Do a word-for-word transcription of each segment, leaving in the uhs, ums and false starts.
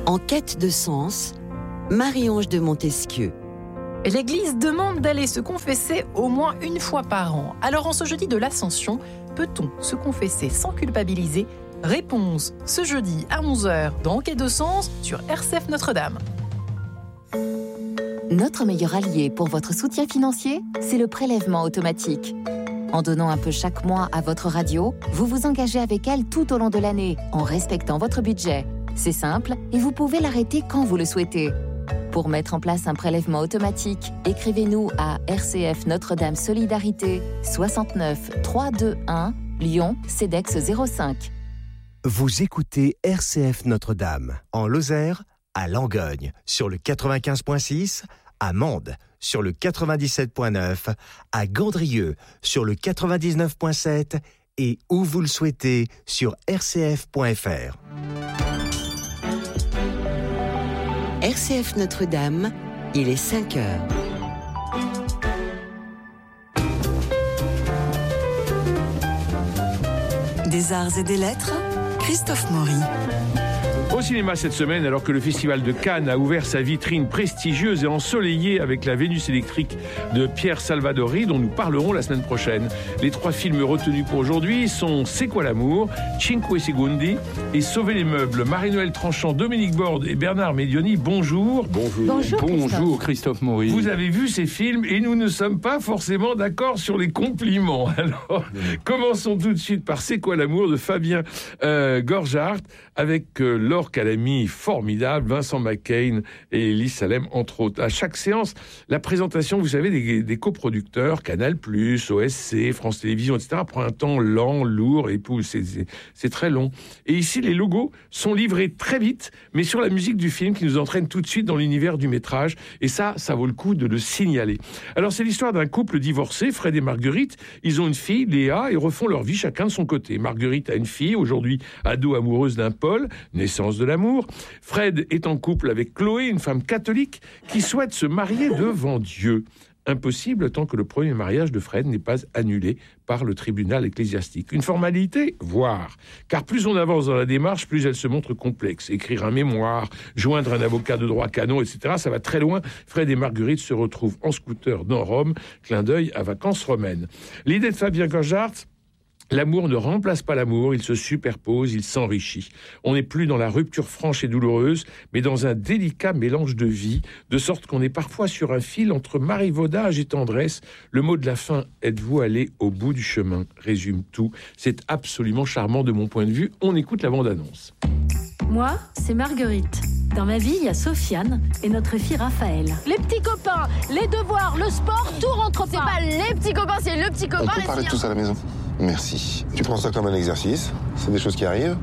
En quête de sens, Marie-Ange de Montesquieu. L'Église demande d'aller se confesser au moins une fois par an. Alors en ce jeudi de l'Ascension, peut-on se confesser sans culpabiliser ? Réponse ce jeudi à onze heures dans En quête de sens sur R C F Notre-Dame. Notre meilleur allié pour votre soutien financier, c'est le prélèvement automatique. En donnant un peu chaque mois à votre radio, vous vous engagez avec elle tout au long de l'année, en respectant votre budget. C'est simple et vous pouvez l'arrêter quand vous le souhaitez. Pour mettre en place un prélèvement automatique, écrivez-nous à R C F Notre-Dame Solidarité, soixante-neuf trois cent vingt-et-un, Lyon, CEDEX zéro cinq. Vous écoutez R C F Notre-Dame, en Lozère, à Langogne, sur le quatre-vingt-quinze virgule six, à Mende, sur le quatre-vingt-dix-sept virgule neuf, à Gandrieux, sur le quatre-vingt-dix-neuf virgule sept et où vous le souhaitez, sur r c f point f r. R C F Notre-Dame, il est cinq heures. Des arts et des lettres, Christophe Maury. Au cinéma cette semaine, alors que le Festival de Cannes a ouvert sa vitrine prestigieuse et ensoleillée avec la Vénus électrique de Pierre Salvadori, dont nous parlerons la semaine prochaine. Les trois films retenus pour aujourd'hui sont C'est quoi l'amour, Cinque Secondi et Sauver les meubles. Marie-Noël Tranchant, Dominique Borde et Bernard Medioni, bonjour. Bonjour. Bonjour, Bonjour Christophe. Christophe Maury. Vous avez vu ces films et nous ne sommes pas forcément d'accord sur les compliments. Alors, commençons tout de suite par C'est quoi l'amour de Fabien euh, Gorgart avec euh, Laure Calamy, formidable, Vincent McCain et Elise Salem, entre autres. À chaque séance, la présentation, vous savez, des, des coproducteurs, Canal+, O S C, France Télévisions, et cetera, prend un temps lent, lourd, et puis c'est, c'est, c'est très long. Et ici, les logos sont livrés très vite, mais sur la musique du film qui nous entraîne tout de suite dans l'univers du métrage. Et ça, ça vaut le coup de le signaler. Alors, c'est l'histoire d'un couple divorcé, Fred et Marguerite. Ils ont une fille, Léa, et refont leur vie chacun de son côté. Marguerite a une fille, aujourd'hui ado amoureuse d'un Paul, naissance de l'amour. Fred est en couple avec Chloé, une femme catholique qui souhaite se marier devant Dieu. Impossible tant que le premier mariage de Fred n'est pas annulé par le tribunal ecclésiastique. Une formalité, voire. Car plus on avance dans la démarche, plus elle se montre complexe. Écrire un mémoire, joindre un avocat de droit canon, et cetera, ça va très loin. Fred et Marguerite se retrouvent en scooter dans Rome. Clin d'œil à Vacances romaines. L'idée de Fabien Gorgart: l'amour ne remplace pas l'amour, il se superpose, il s'enrichit. On n'est plus dans la rupture franche et douloureuse, mais dans un délicat mélange de vie, de sorte qu'on est parfois sur un fil entre marivaudage et tendresse. Le mot de la fin, êtes-vous allé au bout du chemin, résume tout. C'est absolument charmant de mon point de vue. On écoute la bande-annonce. Moi, c'est Marguerite. Dans ma vie, il y a Sofiane et notre fille Raphaël. Les petits copains, les devoirs, le sport, tout rentre pas. C'est pas les petits copains, c'est le petit copain. On peut parler de tout ça à la maison. Merci. Tu prends ça comme un exercice. C'est des choses qui arrivent.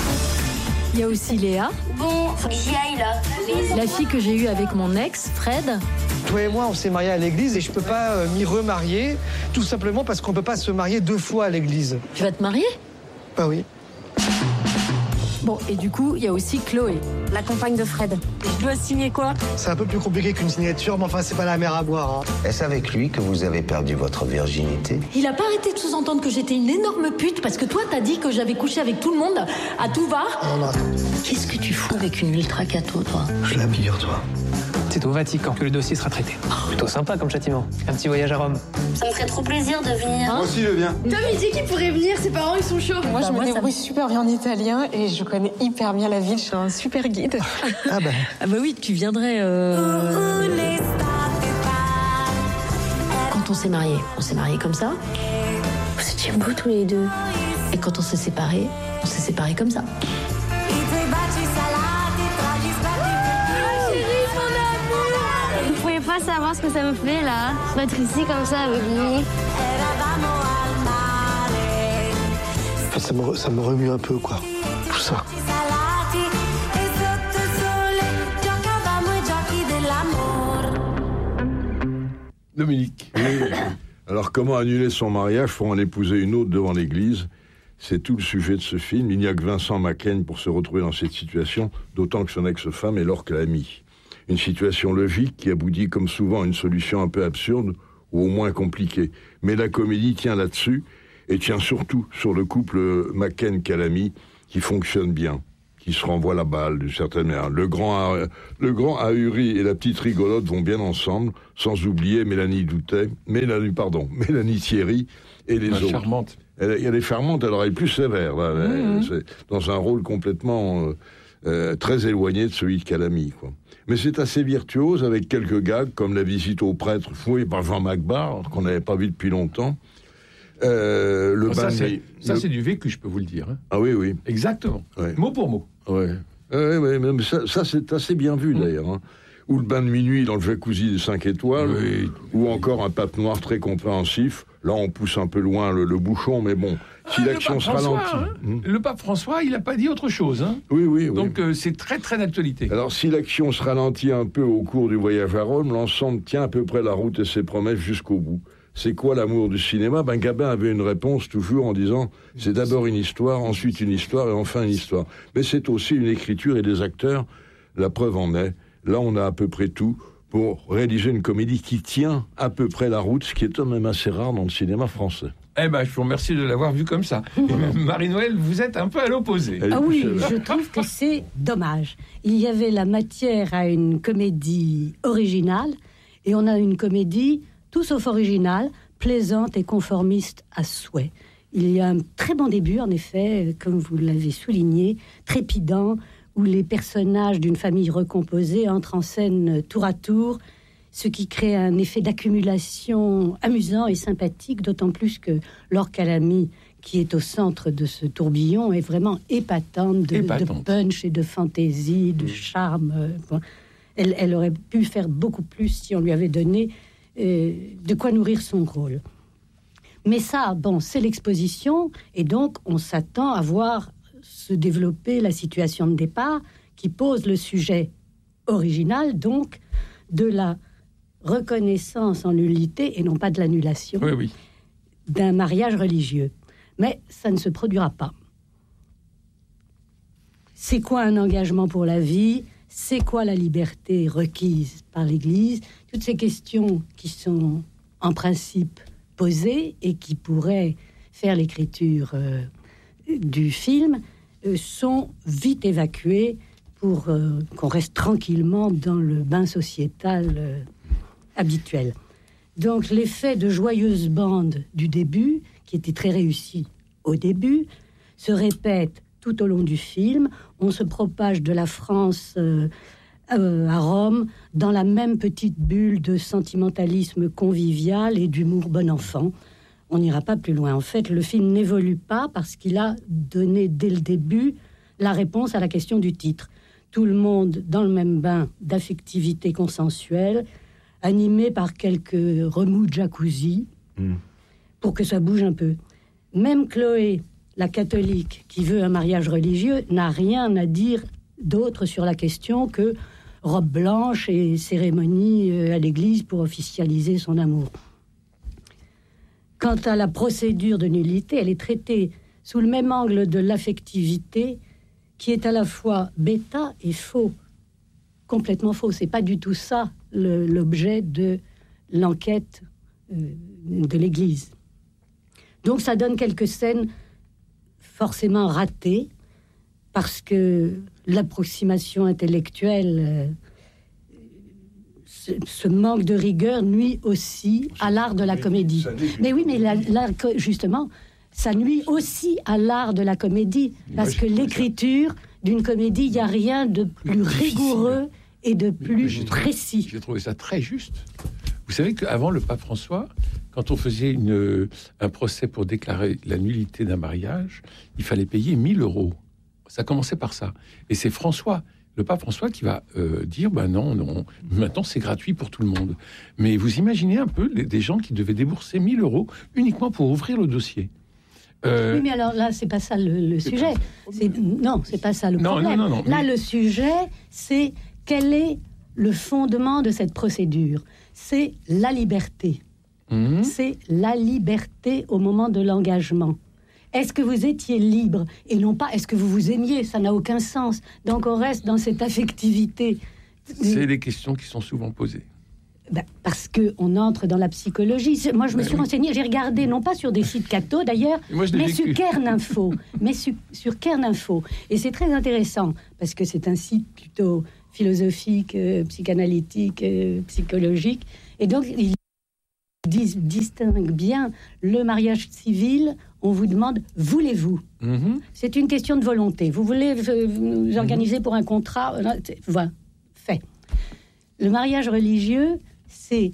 Il y a aussi Léa. Bon, faut que j'y aille là. La fille que j'ai eue avec mon ex, Fred. Toi et moi, on s'est mariés à l'église et je peux pas euh, m'y remarier, tout simplement parce qu'on peut pas se marier deux fois à l'église. Tu vas te marier ? Bah oui. Bon, et du coup, il y a aussi Chloé. La compagne de Fred. Je dois signer quoi ? C'est un peu plus compliqué qu'une signature, mais enfin, c'est pas la mer à boire. Hein. Est-ce avec lui que vous avez perdu votre virginité ? Il a pas arrêté de sous-entendre que j'étais une énorme pute parce que toi, t'as dit que j'avais couché avec tout le monde à tout va. Non, non, attends. Qu'est-ce que tu fous avec une ultra cato, toi ? Je l'admire, toi. C'est au Vatican que le dossier sera traité. Plutôt sympa comme châtiment. Un petit voyage à Rome. Ça me ferait trop plaisir de venir. Moi aussi, je viens. Tom, il dit qu'il pourrait venir, ses parents, ils sont chauds. Moi, Bah, je moi, me ça débrouille super bien en italien et je connais hyper bien la ville. Je suis un super guide. Ah bah. Ah bah oui, tu viendrais... Euh... Quand on s'est mariés, on s'est mariés comme ça. Vous étiez beaux tous les deux. Et quand on s'est séparés, on s'est séparés comme ça. Vous pouvez pas savoir ce que ça me fait là, d'être ici comme ça avec lui. Enfin, ça, me, ça me remue un peu, quoi. Tout ça. Dominique. Oui. Alors, comment annuler son mariage pour en épouser une autre devant l'église ? C'est tout le sujet de ce film. Il n'y a que Vincent McCain pour se retrouver dans cette situation, d'autant que son ex-femme est Laure Calamy. Une situation logique qui aboutit comme souvent à une solution un peu absurde ou au moins compliquée. Mais la comédie tient là-dessus et tient surtout sur le couple McCain-Calamy qui fonctionne bien. qui se renvoient la balle d'une certaine manière. Le grand, le grand ahuri et la petite rigolote vont bien ensemble, sans oublier Mélanie Doutet, Mélanie, pardon, Mélanie Thierry et les ah, autres. Charmante. Elle, elle est charmante, alors elle est plus sévère, là, Mmh. elle, c'est dans un rôle complètement euh, euh, très éloigné de celui de Calamy, quoi. Mais c'est assez virtuose, avec quelques gags, comme la visite au prêtre fouillé par Jean Macbar, qu'on n'avait pas vu depuis longtemps. Euh, le oh, ça, bain c'est, de... ça le... c'est du vécu, je peux vous le dire. Hein. Ah oui, oui. Exactement. Ouais. Mot pour mot. Oui, ouais, ouais, mais ça, ça c'est assez bien vu, mmh. d'ailleurs. Hein. Ou le bain de minuit dans le jacuzzi des cinq étoiles, oui. ou encore un pape noir très compréhensif. Là, on pousse un peu loin le, le bouchon, mais bon, si ah, l'action se ralentit... Hein. Mmh. Le pape François, il n'a pas dit autre chose. Hein. Oui, oui, oui. Donc, euh, c'est très, très d'actualité. Alors, si l'action se ralentit un peu au cours du voyage à Rome, l'ensemble tient à peu près la route et ses promesses jusqu'au bout. C'est quoi l'amour du cinéma ? Ben, Gabin avait une réponse toujours en disant « c'est d'abord une histoire, ensuite une histoire et enfin une histoire ». Mais c'est aussi une écriture et des acteurs. La preuve en est, là, on a à peu près tout pour réaliser une comédie qui tient à peu près la route, ce qui est quand même assez rare dans le cinéma français. Eh ben, je vous remercie de l'avoir vu comme ça. Marie-Noël, vous êtes un peu à l'opposé. Ah oui, je trouve que c'est dommage. Il y avait la matière à une comédie originale, et on a une comédie tout sauf originale, plaisante et conformiste à souhait. Il y a un très bon début, en effet, comme vous l'avez souligné, trépidant, où les personnages d'une famille recomposée entrent en scène tour à tour, ce qui crée un effet d'accumulation amusant et sympathique, d'autant plus que Laure Calamy, qui est au centre de ce tourbillon, est vraiment épatante de, épatante. de punch et de fantaisie, de charme. Bon, elle, elle aurait pu faire beaucoup plus si on lui avait donné euh, de quoi nourrir son rôle. Mais ça, bon, c'est l'exposition, et donc on s'attend à voir se développer la situation de départ qui pose le sujet original, donc de la reconnaissance en nullité et non pas de l'annulation oui, oui. d'un mariage religieux. Mais ça ne se produira pas. C'est quoi un engagement pour la vie ? C'est quoi la liberté requise par l'Église ? Toutes ces questions qui sont en principe posées et qui pourraient faire l'écriture euh, du film euh, sont vite évacuées pour euh, qu'on reste tranquillement dans le bain sociétal euh, habituel. Donc l'effet de joyeuse bande du début, qui était très réussi au début, se répète tout au long du film. On se propage de la France euh, euh, à Rome dans la même petite bulle de sentimentalisme convivial et d'humour bon enfant. On n'ira pas plus loin. En fait, le film n'évolue pas parce qu'il a donné dès le début la réponse à la question du titre. Tout le monde dans le même bain d'affectivité consensuelle, animé par quelques remous de jacuzzi, mmh. pour que ça bouge un peu. Même Chloé, la catholique, qui veut un mariage religieux, n'a rien à dire d'autre sur la question que robe blanche et cérémonie à l'église pour officialiser son amour. Quant à la procédure de nullité, elle est traitée sous le même angle de l'affectivité, qui est à la fois bêta et faux. Complètement faux. C'est pas du tout ça le, l'objet de l'enquête euh, de l'Église. Donc ça donne quelques scènes forcément ratées, parce que l'approximation intellectuelle, euh, ce, ce manque de rigueur nuit aussi à l'art de la comédie. Mais oui, mais là, là, justement, ça nuit aussi à l'art de la comédie, parce que l'écriture d'une comédie, il n'y a rien de plus rigoureux et de plus j'ai précis. Trouvé, j'ai trouvé ça très juste. Vous savez qu'avant le pape François, quand on faisait une, un procès pour déclarer la nullité d'un mariage, il fallait payer mille euros. Ça commençait par ça. Et c'est François, le pape François, qui va euh, dire, ben non, non, maintenant c'est gratuit pour tout le monde. Mais vous imaginez un peu les, des gens qui devaient débourser mille euros uniquement pour ouvrir le dossier. Euh... Oui, mais alors là, c'est pas ça le, le sujet. C'est, non, c'est pas ça le non, problème. Non, non, non, là, mais... le sujet, c'est quel est le fondement de cette procédure ? C'est la liberté. Mmh. C'est la liberté au moment de l'engagement. Est-ce que vous étiez libre et non pas est-ce que vous vous aimiez ? Ça n'a aucun sens. Donc on reste dans cette affectivité. C'est les questions qui sont souvent posées. Ben, parce qu'on entre dans la psychologie. Moi, je me Ben suis oui. renseignée, j'ai regardé, non pas sur des sites catho d'ailleurs, Moi, je l'ai mais vécu. sur Cairn Info. mais sur, sur Cairn Info. Et c'est très intéressant, parce que c'est un site plutôt philosophique, euh, psychanalytique, euh, psychologique. Et donc, il dis- distingue bien le mariage civil. On vous demande, voulez-vous ? Mhm. C'est une question de volonté. Vous voulez euh, vous organiser pour un contrat ? euh, c'est- Voilà, fait. Le mariage religieux, c'est...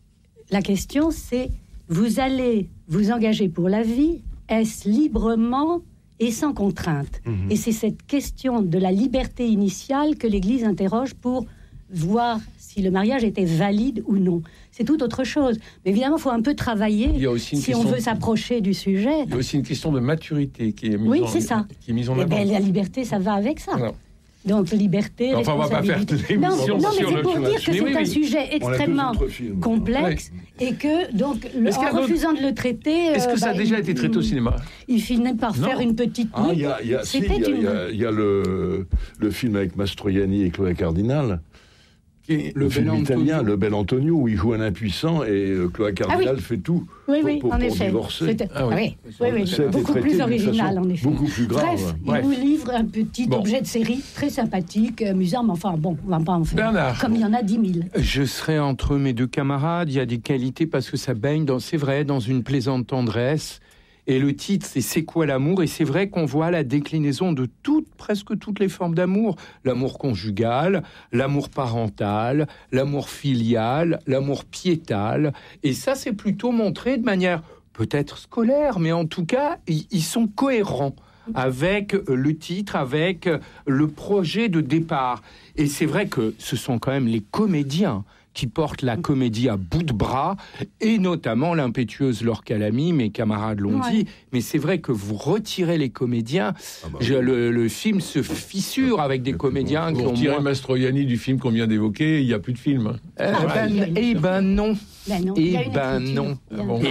La question, c'est, vous allez vous engager pour la vie, est-ce librement et sans contrainte ? Mhm. Et c'est cette question de la liberté initiale que l'Église interroge pour voir si le mariage était valide ou non. C'est tout autre chose. Mais évidemment, il faut un peu travailler Il y a aussi une si on question- veut s'approcher du sujet. Il y a aussi une question de maturité qui est mise Oui, en, c'est ça. qui est mise en Eh avant. ben, la liberté, ça va avec ça. Voilà. Donc, liberté, Enfin, on va pas faire responsabilité. toute Non, l'émission non, mais sur c'est le pour film. dire que Mais c'est oui, un oui. sujet On a deux extrêmement autres films. complexe et que, donc, le- Est-ce qu'il y a en d'autres- refusant de le traiter... Est-ce que euh, ça a bah, déjà il- été traité au cinéma ? Il finit par Non. faire une petite... Ah, oui, il y a, il y a, si, il c'était y a, une- il y a- il y a le, le film avec Mastroianni et Chloé Cardinal. Qui est- Le, Le film Bel italien, Antonio. Le Bel Antonio, où il joue un impuissant et euh, Chloé Cardinal fait tout Oui, pour, oui, pour- en pour effet. divorcer. C'était- Ah oui. oui, oui, oui. Ça a été Beaucoup traité plus d'une original, façon en effet. beaucoup plus grave. Bref, Bref. il nous livre un petit Bon. objet de série très sympathique, amusant, mais enfin, bon, on va pas en faire. Bernard. Comme il y en a dix mille. Je serai entre mes deux camarades. Il y a des qualités parce que ça baigne, dans, c'est vrai, dans une plaisante tendresse. Et le titre, c'est « C'est quoi l'amour ?» Et c'est vrai qu'on voit la déclinaison de toutes, presque toutes les formes d'amour. L'amour conjugal, l'amour parental, l'amour filial, l'amour piétal. Et ça, c'est plutôt montré de manière peut-être scolaire, mais en tout cas, ils, ils sont cohérents avec le titre, avec le projet de départ. Et c'est vrai que ce sont quand même les comédiens qui portent la comédie à bout de bras, et notamment l'impétueuse Laure Calamy, mes camarades l'ont Ouais. dit, mais c'est vrai que vous retirez les comédiens, Ah bah je- oui. le, le film se fissure avec des comédiens qui Pour ont tirer moins... Mastroianni du film qu'on vient d'évoquer, il n'y a plus de film. hein. Euh, Ah, il y a ben, une- eh ben non, Ben non, il y a eh une ben écriture. non. Il y a un- Bon.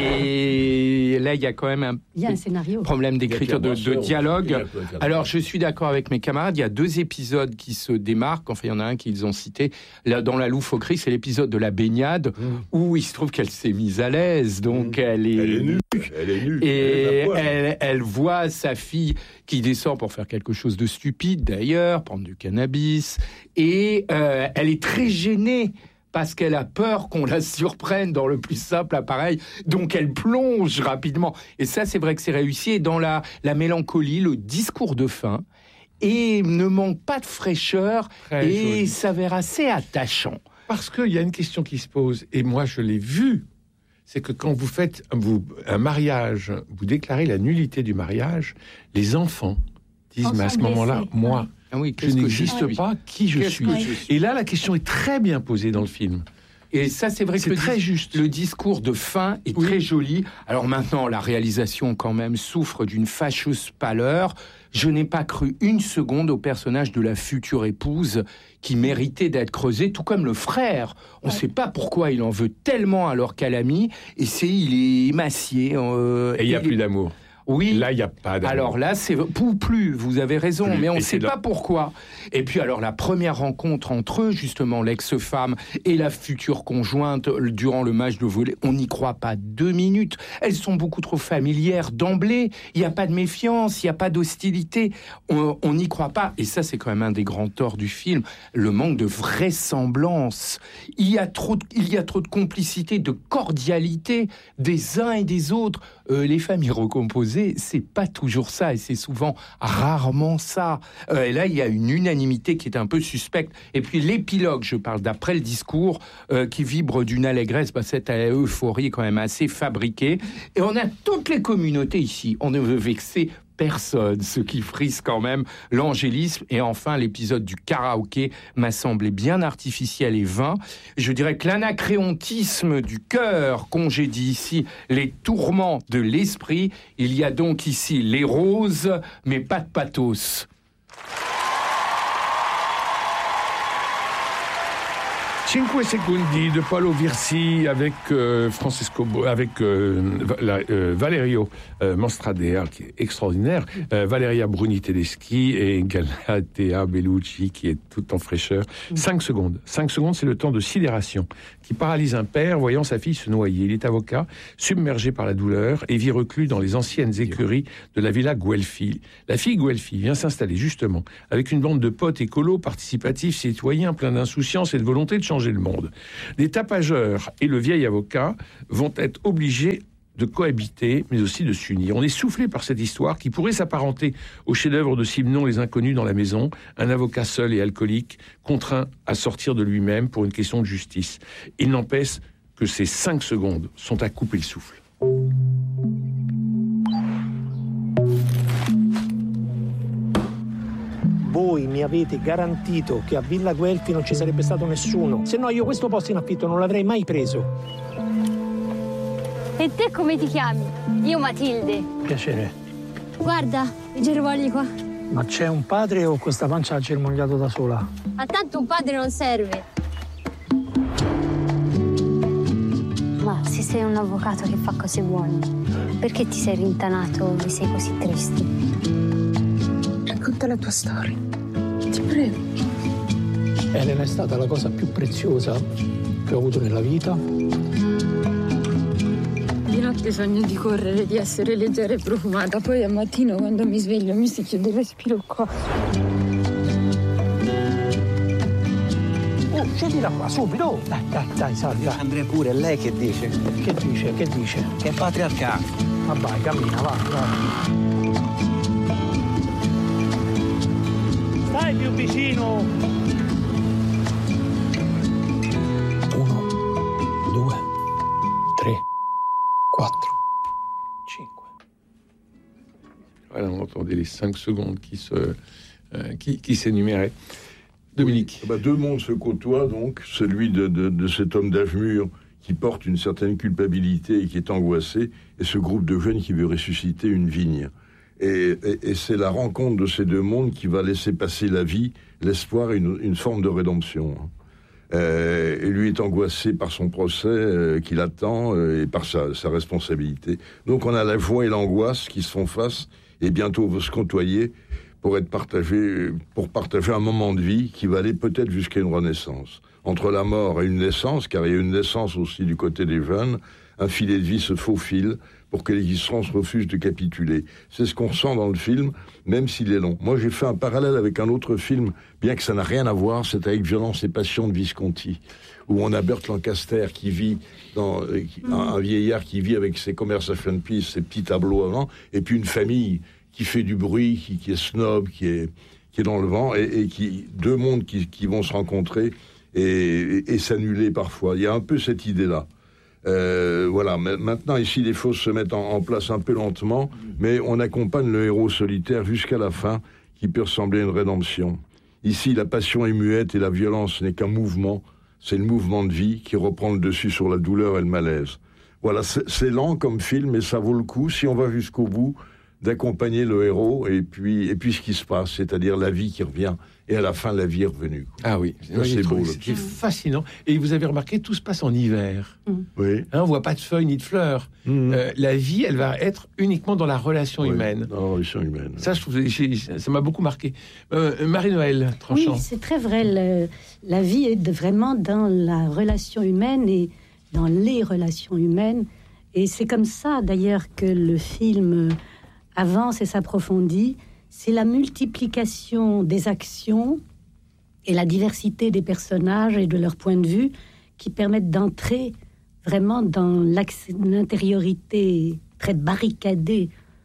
Et là, il y a quand même un Il y a un scénario. problème d'écriture, de, de dialogue. Alors, je suis d'accord avec mes camarades. Il y a deux épisodes qui se démarquent. Enfin, il y en a un qu'ils ont cité. Là, dans La loufoquerie, c'est l'épisode de la baignade où il se trouve qu'elle s'est mise à l'aise. Donc, elle est... Elle est nue. Elle est nue. Et Elle est à poil. elle, elle voit sa fille qui descend pour faire quelque chose de stupide, d'ailleurs, prendre du cannabis. Et euh, elle est très gênée parce qu'elle a peur qu'on la surprenne dans le plus simple appareil. Donc, elle plonge rapidement. Et ça, c'est vrai que c'est réussi. Et dans la, la mélancolie, le discours de fin, et ne manque pas de fraîcheur Très et joli. s'avère assez attachant. Parce qu'il y a une question qui se pose, et moi je l'ai vu, c'est que quand vous faites vous, un mariage, vous déclarez la nullité du mariage, les enfants disent, En mais à sont ce moment-là, blessés. moi, Ah oui, je qu'est-ce que n'existe suis pas, qui je Qu'est-ce suis. que je suis Et là, la question est très bien posée dans le film. Et ça, c'est vrai que C'est le, très dis- juste. le discours de fin est Oui. très joli. Alors maintenant, la réalisation, quand même, souffre d'une fâcheuse pâleur. Je n'ai pas cru une seconde au personnage de la future épouse qui méritait d'être creusé, tout comme le frère. On ne sait pas pourquoi il en veut tellement à Laure Calamy. Et c'est, il est émacié. euh, Et il n'y a il plus est- d'amour. Oui. Là, il n'y a pas d'amour. Alors là, c'est ou plus, vous avez raison, Plus. mais on Et ne c'est sait là- pas pourquoi. Et puis alors la première rencontre entre eux, justement l'ex-femme et la future conjointe durant le match de volley, on n'y croit pas deux minutes. Elles sont beaucoup trop familières d'emblée. Il n'y a pas de méfiance, il n'y a pas d'hostilité. On on n'y croit pas. Et ça, c'est quand même un des grands torts du film, le manque de vraisemblance. Il y a trop de, il y a trop de complicité, de cordialité des uns et des autres. Euh, les familles recomposées, c'est pas toujours ça, et c'est souvent rarement ça. Euh, et là, il y a une unanimité qui est un peu suspecte. Et puis l'épilogue, je parle d'après le discours, euh, qui vibre d'une allégresse, bah, cette euphorie est quand même assez fabriquée. Et on a toutes les communautés ici. On ne veut vexer personne, ce qui frise quand même l'angélisme. Et enfin, l'épisode du karaoké m'a semblé bien artificiel et vain. Je dirais que l'anacréontisme du cœur congédie ici les tourments de l'esprit. Il y a donc ici les roses, mais pas de pathos. Cinque Secondi de Paolo Virsi avec euh, Francesco, avec euh, la, euh, Valerio euh, Mastradea qui est extraordinaire, euh, Valeria Bruni Tedeschi et Galatea Bellucci qui est tout en fraîcheur. Cinq secondes. Cinq secondes, c'est le temps de sidération qui paralyse un père voyant sa fille se noyer. Il est avocat, submergé par la douleur et vit reclus dans les anciennes écuries de la villa Guelfi. La fille Guelfi vient s'installer justement avec une bande de potes écolos, participatifs, citoyens, pleins d'insouciance et de volonté de changer le monde. Les tapageurs et le vieil avocat vont être obligés de cohabiter, mais aussi de s'unir. On est soufflé par cette histoire qui pourrait s'apparenter au chef-d'œuvre de Simenon Les Inconnus dans la maison, un avocat seul et alcoolique, contraint à sortir de lui-même pour une question de justice. Il n'empêche que ces cinq secondes sont à couper le souffle. Voi mi avete garantito che a Villa Guelfi non ci sarebbe stato nessuno. Se no io questo posto in affitto non l'avrei mai preso. E te come ti chiami? Io Matilde. Piacere. Guarda, i germogli qua. Ma c'è un padre o questa pancia ha germogliato da sola? Ma tanto un padre non serve. Ma se sei un avvocato che fa cose buone, perché ti sei rintanato e sei così triste? Racconta la tua storia. Ti prego. Elena è stata la cosa più preziosa che ho avuto nella vita. Di notte sogno di correre, di essere leggera e profumata. Poi al mattino, quando mi sveglio, mi si chiude il respiro qua. Oh, scendi da qua, subito. Oh, dai, dai, dai, salvi. Andrea pure, lei che dice? Che dice, che dice? Che è patriarcato. Ma vai, cammina, va, va. Stai più vicino. Uno, due, tre, quattro, cinque. Voilà, on entendait les cinq secondes qui se, euh, qui, qui s'énuméraient. Dominique. Oui, bah deux mondes se côtoient donc, celui de, de, de cet homme d'âge mûr qui porte une certaine culpabilité et qui est angoissé, et ce groupe de jeunes qui veut ressusciter une vigne. Et, et, et c'est la rencontre de ces deux mondes qui va laisser passer la vie, l'espoir et une, une forme de rédemption. Euh, et lui est angoissé par son procès euh, qu'il attend euh, et par sa, sa responsabilité. Donc on a la joie et l'angoisse qui se font face et bientôt vont se côtoyer pour être partagé, pour partager un moment de vie qui va aller peut-être jusqu'à une renaissance. Entre la mort et une naissance, car il y a une naissance aussi du côté des jeunes, un filet de vie se faufile pour que l'existence refuse de capituler. C'est ce qu'on ressent dans le film, même s'il est long. Moi, j'ai fait un parallèle avec un autre film, bien que ça n'a rien à voir, c'est avec Violence et Passion de Visconti, où on a Burt Lancaster qui vit, dans, un, un vieillard qui vit avec ses conversation pieces, ses petits tableaux avant, et puis une famille qui fait du bruit, qui, qui est snob, qui est, qui est dans le vent, et, et qui deux mondes qui, qui vont se rencontrer et, et, et s'annuler parfois. Il y a un peu cette idée-là. Euh, voilà, mais maintenant ici les choses se mettent en, en place un peu lentement, mais on accompagne le héros solitaire jusqu'à la fin qui peut ressembler à une rédemption. Ici la passion est muette et la violence n'est qu'un mouvement, c'est le mouvement de vie qui reprend le dessus sur la douleur et le malaise. Voilà, c'est, c'est lent comme film, mais ça vaut le coup si on va jusqu'au bout d'accompagner le héros et puis, et puis ce qui se passe, c'est-à-dire la vie qui revient. Et à la fin, la vie est revenue. Ah oui, ça, c'est beau. C'est fascinant. Et vous avez remarqué, tout se passe en hiver. Mmh. Oui. Hein, on voit pas de feuilles ni de fleurs. Mmh. Euh, la vie, elle va être uniquement dans la relation oui, humaine. Dans la relation humaine. Ça, je trouve, ça m'a beaucoup marqué. Euh, Marie-Noël Tranchant. Oui, c'est très vrai. Le, la vie est de, vraiment dans la relation humaine et dans les relations humaines. Et c'est comme ça, d'ailleurs, que le film avance et s'approfondit. C'est la multiplication des actions et la diversité des personnages et de leur point de vue qui permettent d'entrer vraiment dans l'intériorité très barricadée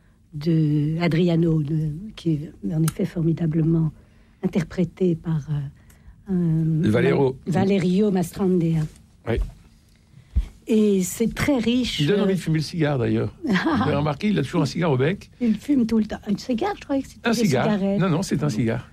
de Adriano, de, qui est en effet formidablement interprété par euh, Valero. Valerio Mastrandia. Oui. Et c'est très riche. Il donne envie de fumer le cigare, d'ailleurs. Vous avez remarqué, il a toujours un cigare au bec. Il fume tout le temps. Un cigare, je croyais que c'était un des cigare. cigarettes. Non, non, c'est un cigare.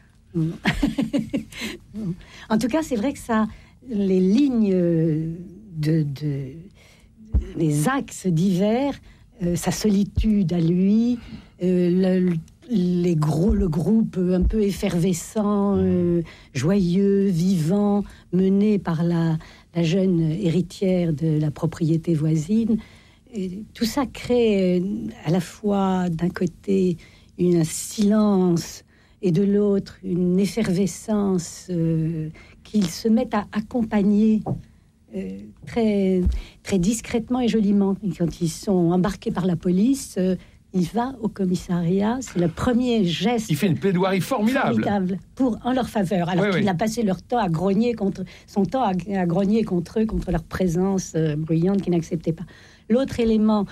En tout cas, c'est vrai que ça, les lignes de, de les axes divers, euh, sa solitude à lui, euh, le, les gros, le groupe un peu effervescent, euh, joyeux, vivant, mené par la, la jeune héritière de la propriété voisine. Et tout ça crée euh, à la fois d'un côté une, un silence et de l'autre une effervescence euh, qu'ils se mettent à accompagner euh, très, très discrètement et joliment. Et quand ils sont embarqués par la police, euh, il va au commissariat, c'est le premier geste. Il fait une plaidoirie formidable, formidable pour, en leur faveur, alors oui, qu'il oui. a passé leur temps à grogner contre, son temps à, à grogner contre eux, contre leur présence euh, bruyante qu'ils n'acceptaient pas. L'autre élément